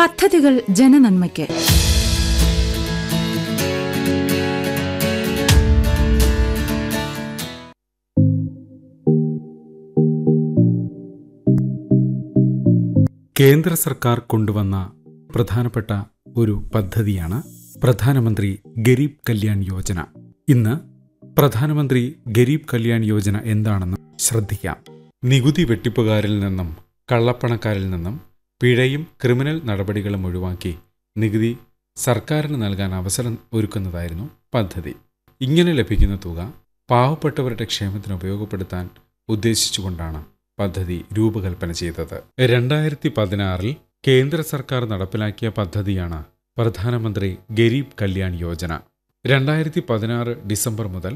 പദ്ധതികൾ ജനനന്മയ്ക്ക്. കേന്ദ്ര സർക്കാർ കൊണ്ടുവന്ന പ്രധാനപ്പെട്ട ഒരു പദ്ധതിയാണ് പ്രധാനമന്ത്രി ഗരീബ് കല്യാൺ യോജന. ഇന്ന് പ്രധാനമന്ത്രി ഗരീബ് കല്യാൺ യോജന എന്താണെന്ന് ശ്രദ്ധിക്കാം. നികുതി വെട്ടിപ്പുകാരിൽ നിന്നും കള്ളപ്പണക്കാരിൽ നിന്നും പിഴയും ക്രിമിനൽ നടപടികളും ഒഴിവാക്കി നികുതി സർക്കാരിന് നൽകാൻ അവസരം ഒരുക്കുന്നതായിരുന്നു പദ്ധതി. ഇങ്ങനെ ലഭിക്കുന്ന തുക പാവപ്പെട്ടവരുടെ ക്ഷേമത്തിന് ഉപയോഗപ്പെടുത്താൻ ഉദ്ദേശിച്ചുകൊണ്ടാണ് പദ്ധതി രൂപകൽപ്പന ചെയ്തത്. 2016 കേന്ദ്ര സർക്കാർ നടപ്പിലാക്കിയ പദ്ധതിയാണ് പ്രധാനമന്ത്രി ഗരീബ് കല്യാൺ യോജന. 2016 ഡിസംബർ മുതൽ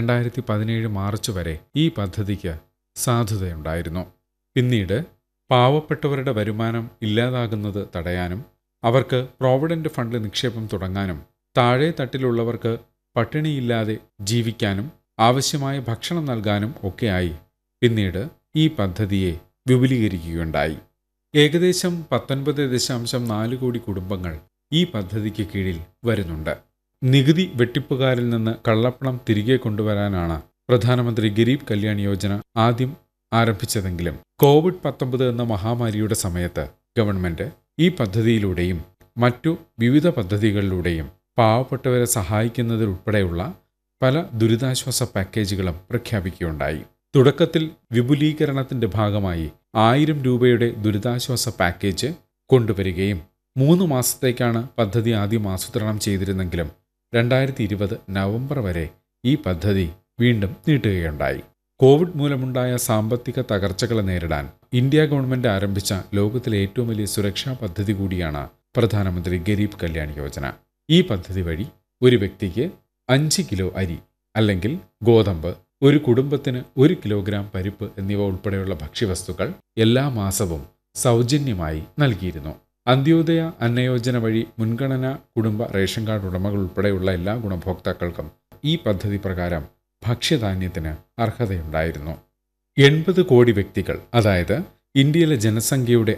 2017 മാർച്ച് വരെ ഈ പദ്ധതിക്ക് സാധുതയുണ്ടായിരുന്നു. പിന്നീട് പാവപ്പെട്ടവരുടെ വരുമാനം ഇല്ലാതാകുന്നത് തടയാനും അവർക്ക് പ്രോവിഡന്റ് ഫണ്ട് നിക്ഷേപം തുടങ്ങാനും താഴെ തട്ടിലുള്ളവർക്ക് പട്ടിണിയില്ലാതെ ജീവിക്കാനും ആവശ്യമായ ഭക്ഷണം നൽകാനും ഒക്കെയായി പിന്നീട് ഈ പദ്ധതിയെ വിപുലീകരിക്കുകയുണ്ടായി. ഏകദേശം 19.4 കോടി കുടുംബങ്ങൾ ഈ പദ്ധതിക്ക് കീഴിൽ വരുന്നുണ്ട്. നികുതി വെട്ടിപ്പുകാരിൽ നിന്ന് കള്ളപ്പണം തിരികെ കൊണ്ടുവരാനാണ് പ്രധാനമന്ത്രി ഗരീബ് കല്യാൺ യോജന ആദ്യം ആരംഭിച്ചതെങ്കിലും COVID-19 എന്ന മഹാമാരിയുടെ സമയത്ത് ഗവൺമെന്റ് ഈ പദ്ധതിയിലൂടെയും മറ്റു വിവിധ പദ്ധതികളിലൂടെയും പാവപ്പെട്ടവരെ സഹായിക്കുന്നതിലുൾപ്പെടെയുള്ള പല ദുരിതാശ്വാസ പാക്കേജുകളും പ്രഖ്യാപിക്കുകയുണ്ടായി. തുടക്കത്തിൽ വിപുലീകരണത്തിന്റെ ഭാഗമായി 1000 രൂപയുടെ ദുരിതാശ്വാസ പാക്കേജ് കൊണ്ടുവരികയും 3 മാസത്തേക്കാണ് പദ്ധതി ആദ്യം ആസൂത്രണം ചെയ്തിരുന്നെങ്കിലും 2020 നവംബർ വരെ ഈ പദ്ധതി വീണ്ടും നീട്ടുകയുണ്ടായി. കോവിഡ് മൂലമുണ്ടായ സാമ്പത്തിക തകർച്ചകളെ നേരിടാൻ ഇന്ത്യ ഗവൺമെന്റ് ആരംഭിച്ച ലോകത്തിലെ ഏറ്റവും വലിയ സുരക്ഷാ പദ്ധതി കൂടിയാണ് പ്രധാനമന്ത്രി ഗരീബ് കല്യാൺ യോജന. ഈ പദ്ധതി വഴി ഒരു വ്യക്തിക്ക് 5 കിലോ അരി അല്ലെങ്കിൽ ഗോതമ്പ്, ഒരു കുടുംബത്തിന് 1 കിലോഗ്രാം പരിപ്പ് എന്നിവ ഉൾപ്പെടെയുള്ള ഭക്ഷ്യവസ്തുക്കൾ എല്ലാ മാസവും സൗജന്യമായി നൽകിയിരുന്നു. അന്ത്യോദയ അന്നയോജന വഴി മുൻഗണനാ കുടുംബ റേഷൻ കാർഡ് ഉടമകൾ ഉൾപ്പെടെയുള്ള എല്ലാ ഗുണഭോക്താക്കൾക്കും ഈ പദ്ധതി പ്രകാരം ഭക്ഷ്യധാന്യത്തിന് അർഹതയുണ്ടായിരുന്നു. 80 കോടി വ്യക്തികൾ, അതായത് ഇന്ത്യയിലെ ജനസംഖ്യയുടെ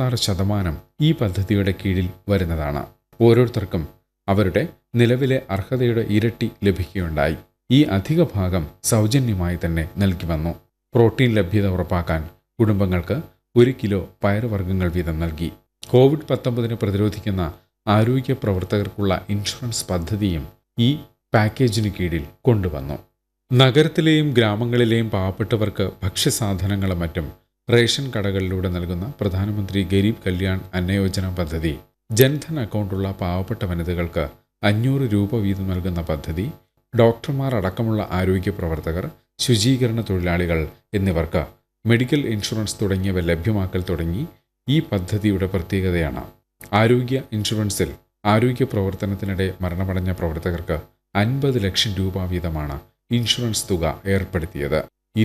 66% ഈ പദ്ധതിയുടെ കീഴിൽ വരുന്നതാണ്. ഓരോരുത്തർക്കും അവരുടെ നിലവിലെ അർഹതയുടെ ഇരട്ടി ലഭിക്കുകയുണ്ടായി. ഈ അധിക ഭാഗം സൗജന്യമായി തന്നെ നൽകി വന്നു. പ്രോട്ടീൻ ലഭ്യത ഉറപ്പാക്കാൻ കുടുംബങ്ങൾക്ക് 1 കിലോ പയറുവർഗ്ഗങ്ങൾ വീതം നൽകി. COVID-19 പ്രതിരോധിക്കുന്ന ആരോഗ്യ പ്രവർത്തകർക്കുള്ള ഇൻഷുറൻസ് പദ്ധതിയും ഈ പാക്കേജിന് കീഴിൽ കൊണ്ടുവന്നു. നഗരത്തിലെയും ഗ്രാമങ്ങളിലെയും പാവപ്പെട്ടവർക്ക് ഭക്ഷ്യസാധനങ്ങളും മറ്റും റേഷൻ കടകളിലൂടെ നൽകുന്ന പ്രധാനമന്ത്രി ഗരീബ് കല്യാൺ അന്നയോജന പദ്ധതി, ജൻധൻ അക്കൗണ്ടുള്ള പാവപ്പെട്ട വനിതകൾക്ക് 500 രൂപ വീതം നൽകുന്ന പദ്ധതി, ഡോക്ടർമാർ അടക്കമുള്ള ആരോഗ്യ പ്രവർത്തകർ, ശുചീകരണ തൊഴിലാളികൾ എന്നിവർക്ക് മെഡിക്കൽ ഇൻഷുറൻസ് തുടങ്ങിയവ ലഭ്യമാക്കൽ തുടങ്ങി ഈ പദ്ധതിയുടെ പ്രത്യേകതയാണ്. ആരോഗ്യ ഇൻഷുറൻസിൽ ആരോഗ്യ പ്രവർത്തനത്തിനിടെ മരണമടഞ്ഞ പ്രവർത്തകർക്ക് 50 ലക്ഷം രൂപ വീതമാണ് ഇൻഷുറൻസ് തുക ഏർപ്പെടുത്തിയത്.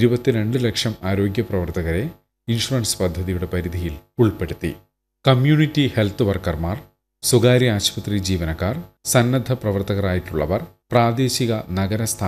22 ലക്ഷം ആരോഗ്യ പ്രവർത്തകരെ ഇൻഷുറൻസ് പദ്ധതിയുടെ പരിധിയിൽ ഉൾപ്പെടുത്തി. കമ്മ്യൂണിറ്റി ഹെൽത്ത് വർക്കർമാർ, സ്വകാര്യ ആശുപത്രി ജീവനക്കാർ, സന്നദ്ധ പ്രവർത്തകരായിട്ടുള്ളവർ, പ്രാദേശിക നഗര